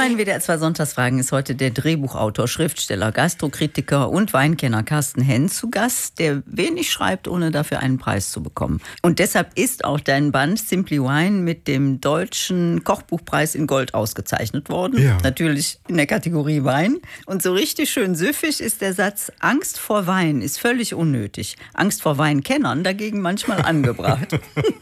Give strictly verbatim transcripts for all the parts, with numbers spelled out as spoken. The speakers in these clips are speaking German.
bei den W D R zwei Sonntagsfragen ist heute der Drehbuchautor, Schriftsteller, Gastrokritiker und Weinkenner Carsten Henn zu Gast, der wenig schreibt, ohne dafür einen Preis zu bekommen. Und deshalb ist auch dein Band Simply Wine mit dem Deutschen Kochbuchpreis in Gold ausgezeichnet worden. Ja. Natürlich in der Kategorie Wein. Und so richtig schön süffig ist der Satz: Angst vor Wein ist völlig unnötig. Angst vor Weinkennern dagegen manchmal angebracht.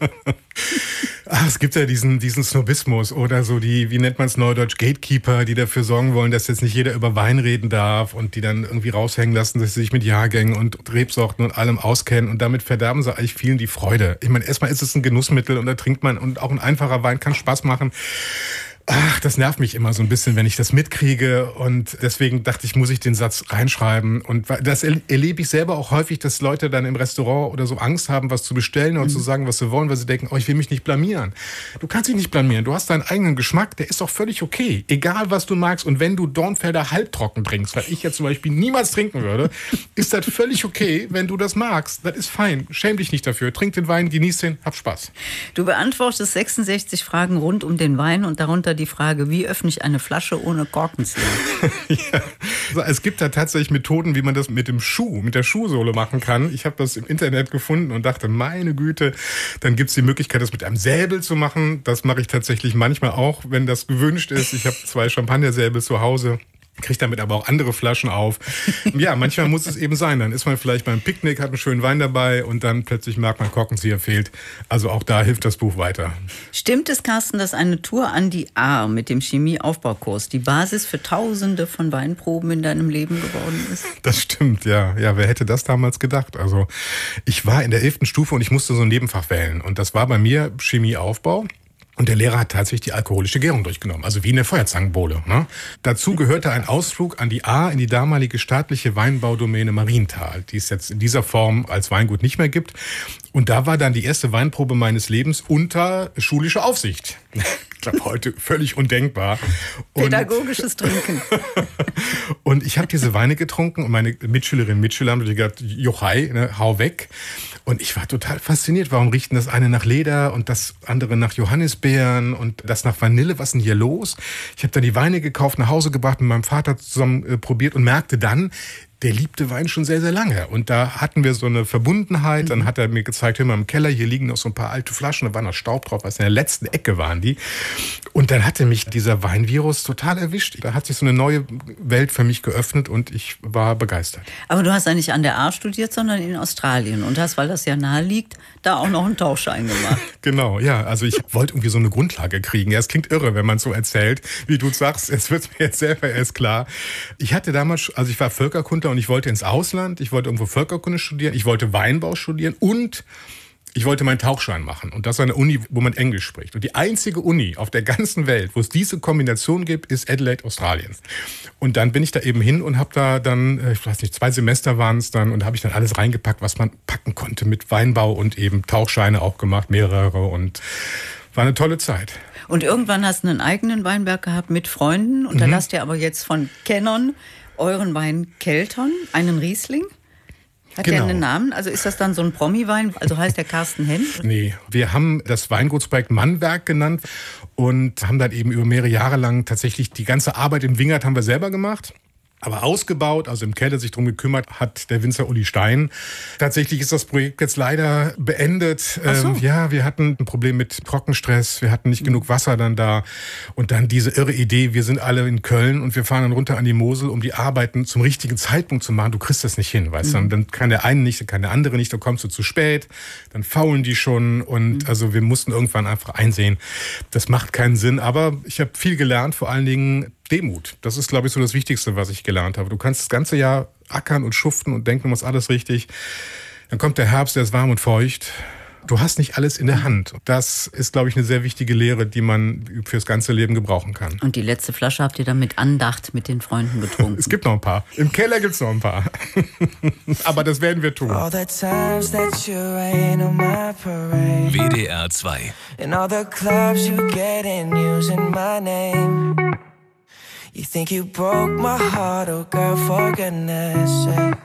Ach, es gibt ja diesen, diesen Snobismus oder so die, wie nennt man es neudeutsch, Gatekeeper, die dafür sorgen wollen, dass jetzt nicht jeder über Wein reden darf und die dann irgendwie raushängen lassen, dass sie sich mit Jahrgängen und Rebsorten und allem auskennen, und damit verderben sie eigentlich vielen die Freude. Ich meine, erstmal ist es ein Genussmittel und da trinkt man, und auch ein einfacher Wein kann Spaß machen. Ach, das nervt mich immer so ein bisschen, wenn ich das mitkriege, und deswegen dachte ich, muss ich den Satz reinschreiben. Und das erlebe ich selber auch häufig, dass Leute dann im Restaurant oder so Angst haben, was zu bestellen oder mhm. zu sagen, was sie wollen, weil sie denken, oh, ich will mich nicht blamieren. Du kannst dich nicht blamieren, du hast deinen eigenen Geschmack, der ist doch völlig okay, egal was du magst. Und wenn du Dornfelder halbtrocken trinkst, weil ich jetzt zum Beispiel niemals trinken würde, ist das völlig okay, wenn du das magst. Das ist fein, schäm dich nicht dafür, trink den Wein, genieß den, hab Spaß. Du beantwortest sechsundsechzig Fragen rund um den Wein und darunter die Frage, wie öffne ich eine Flasche ohne Korkenzieher? Ja. Also es gibt da tatsächlich Methoden, wie man das mit dem Schuh, mit der Schuhsohle machen kann. Ich habe das im Internet gefunden und dachte, meine Güte, dann gibt es die Möglichkeit, das mit einem Säbel zu machen. Das mache ich tatsächlich manchmal auch, wenn das gewünscht ist. Ich habe zwei Champagnersäbel zu Hause. Kriegt damit aber auch andere Flaschen auf. Ja, manchmal muss es eben sein. Dann ist man vielleicht beim Picknick, hat einen schönen Wein dabei und dann plötzlich merkt man, Korkenzieher fehlt. Also auch da hilft das Buch weiter. Stimmt es, Carsten, dass eine Tour an die Ahr mit dem Chemieaufbaukurs die Basis für Tausende von Weinproben in deinem Leben geworden ist? Das stimmt, ja. Ja, wer hätte das damals gedacht? Also ich war in der elften Stufe und ich musste so ein Nebenfach wählen. Und das war bei mir Chemieaufbau. Und der Lehrer hat tatsächlich die alkoholische Gärung durchgenommen, also wie in der Feuerzangenbowle. Ne? Dazu gehörte ein Ausflug an die Ahr in die damalige staatliche Weinbaudomäne Marienthal, die es jetzt in dieser Form als Weingut nicht mehr gibt. Und da war dann die erste Weinprobe meines Lebens unter schulischer Aufsicht. Ich glaube, heute völlig undenkbar. Und pädagogisches Trinken. Und ich habe diese Weine getrunken und meine Mitschülerinnen und Mitschüler haben gesagt, Jochai, ne, hau weg. Und ich war total fasziniert. Warum riechen das eine nach Leder und das andere nach Johannisbeeren und das nach Vanille? Was ist denn hier los? Ich habe dann die Weine gekauft, nach Hause gebracht, mit meinem Vater zusammen äh, probiert und merkte dann, der liebte Wein schon sehr, sehr lange. Und da hatten wir so eine Verbundenheit. Dann hat er mir gezeigt, hör mal, im Keller, hier liegen noch so ein paar alte Flaschen, da war noch Staub drauf, was in der letzten Ecke waren die. Und dann hatte mich dieser Weinvirus total erwischt. Da hat sich so eine neue Welt für mich geöffnet und ich war begeistert. Aber du hast ja nicht an der Ahr studiert, sondern in Australien und hast, weil das ja nahe liegt, da auch noch einen Tauchschein gemacht. Genau, ja. Also ich wollte irgendwie so eine Grundlage kriegen. Ja, es klingt irre, wenn man so erzählt, wie du sagst. Es wird mir jetzt selber erst klar. Ich hatte damals, also ich war Völkerkundler und ich wollte ins Ausland. Ich wollte irgendwo Völkerkunde studieren. Ich wollte Weinbau studieren und ich wollte meinen Tauchschein machen. Und das war eine Uni, wo man Englisch spricht. Und die einzige Uni auf der ganzen Welt, wo es diese Kombination gibt, ist Adelaide, Australien. Und dann bin ich da eben hin und habe da dann, ich weiß nicht, zwei Semester waren es dann, und habe ich dann alles reingepackt, was man packen konnte mit Weinbau und eben Tauchscheine auch gemacht, mehrere, und war eine tolle Zeit. Und irgendwann hast du einen eigenen Weinberg gehabt mit Freunden und mhm. da lasst ihr aber jetzt von Kennern euren Wein keltern, einen Riesling. Hat genau. der einen Namen? Also ist das dann so ein Promi-Wein? Also heißt der Carsten Henn? Nee, wir haben das Weingutsprojekt Mannwerk genannt und haben dann eben über mehrere Jahre lang tatsächlich die ganze Arbeit im Wingert haben wir selber gemacht. Aber ausgebaut, also im Keller sich drum gekümmert, hat der Winzer Uli Stein. Tatsächlich ist das Projekt jetzt leider beendet. Ach so. Ähm, ja, wir hatten ein Problem mit Trockenstress, wir hatten nicht mhm. genug Wasser dann da. Und dann diese irre Idee, wir sind alle in Köln und wir fahren dann runter an die Mosel, um die Arbeiten zum richtigen Zeitpunkt zu machen. Du kriegst das nicht hin, weißt du. Mhm. Dann kann der eine nicht, dann kann der andere nicht, dann kommst du zu spät, dann faulen die schon. Und mhm. also wir mussten irgendwann einfach einsehen, das macht keinen Sinn. Aber ich habe viel gelernt, vor allen Dingen Demut. Das ist, glaube ich, so das Wichtigste, was ich gelernt habe. Du kannst das ganze Jahr ackern und schuften und denken, du machst alles richtig. Dann kommt der Herbst, der ist warm und feucht. Du hast nicht alles in der Hand. Das ist, glaube ich, eine sehr wichtige Lehre, die man fürs ganze Leben gebrauchen kann. Und die letzte Flasche habt ihr dann mit Andacht mit den Freunden getrunken? Es gibt noch ein paar. Im Keller gibt es noch ein paar. Aber das werden wir tun. W D R zwei. In all the clubs you get in using my name. You think you broke my heart, oh girl, for goodness sake.